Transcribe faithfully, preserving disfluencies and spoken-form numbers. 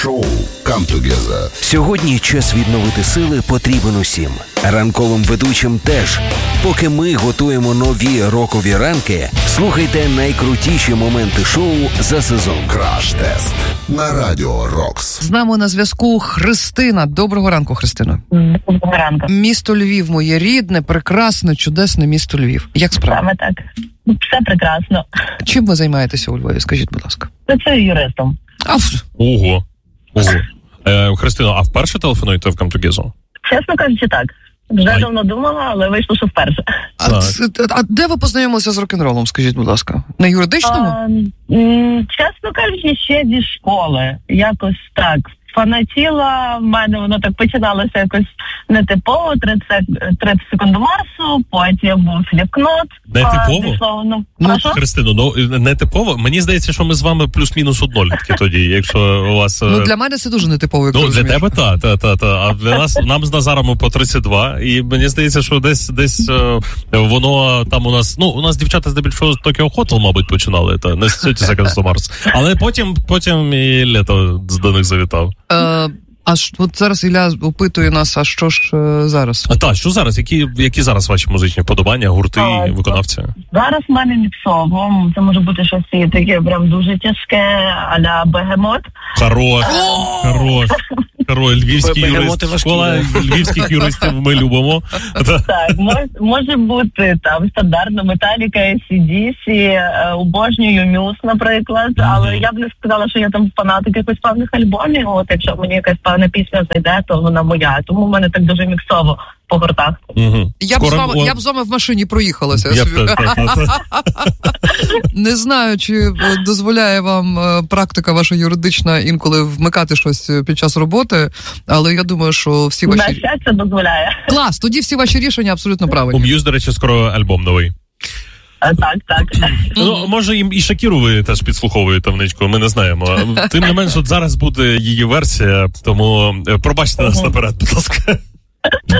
Шоу «Come Together». Сьогодні час відновити сили потрібен усім. Ранковим ведучим теж. Поки ми готуємо нові рокові ранки, слухайте найкрутіші моменти шоу за сезон. Краш-тест на Радіо Рокс. З нами на зв'язку Христина. Доброго ранку, Христино. Доброго ранку. Місто Львів, моє рідне, прекрасне, чудесне місто Львів. Як справа? Саме так. Все прекрасно. Чим ви займаєтеся у Львові? Скажіть, будь ласка. Працюю юристом. А, ф- Ого. Ого. Е, Христино, а вперше телефонуєте в Come Together? Чесно кажучи, так. Вже Ай. давно думала, але вийшло, що вперше. а, Так. ц- а де ви познайомилися з рок-н-ролом, скажіть, будь ласка? На юридичному? А, м, чесно кажучи, ще зі школи. Якось так. Фанатіла, в мене воно так починалося якось нетипово, тридцять секунд до Марсу, потім був Сліпкнот. Нетипово? Ну, Ну, прошу? Христино, ну не типово. Мені здається, що ми з вами плюс-мінус однолітки тоді, якщо у вас... е, Ну, для мене це дуже нетипово, як Ну, ти для розумієш. тебе та, та, та, та. А для нас, нам з Назаром по тридцять два, і мені здається, що десь, десь е, воно там у нас, ну, у нас дівчата здебільшого з Tokyo Hotel, мабуть, починали, та, не з thirty Seconds to Mars. Але потім, потім і Лето до них завітав. Е, а ж, от зараз Ілля опитує нас, а що ж е, зараз? А так, що зараз? Які, які зараз ваші музичні вподобання, гурти, А, виконавці? Зараз в мене міксово. Це може бути щось і таке прям дуже тяжке, а-ля Бегемот. Хорош, хорош. Хорош, львівський Бегемоти юрист. важкі, Школа львівських юристів ми любимо. Так, мож, може бути там стандартно Металіка, ей сі ді сі, е, обожнюю Мюз, наприклад, але я б не сказала, що я там фанатик якихось певних альбомів. От якщо мені якась певна пісня зайде, то вона моя. Тому в мене так дуже міксово по гуртах. Угу. Я б, з вами, я б з вами в машині проїхалася. Я б собі. теж, та, та, та. Не знаю, чи е, дозволяє вам е, практика ваша юридична інколи вмикати щось е, під час роботи, але я думаю, що всі На ваші... щастя дозволяє. Клас, тоді всі ваші рішення абсолютно У правильні. М'юз, до речі, скоро альбом новий. Е, Так, так. Ну, може, і, і Шакіру ви теж підслуховуєте в ничку, ми не знаємо. Тим не менш, от зараз буде її версія, тому е, пробачте нас наперед, будь ласка.